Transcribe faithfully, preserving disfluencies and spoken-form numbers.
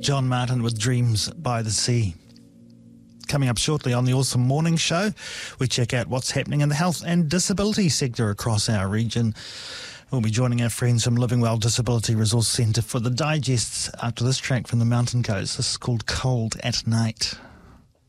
John Martin with Dreams by the Sea. Coming up shortly on the Awesome Morning Show, we check out what's happening in the health and disability sector across our region. We'll be joining our friends from Living Well Disability Resource Centre for the digests after this track from the Mountain Coast. This is called Cold at Night.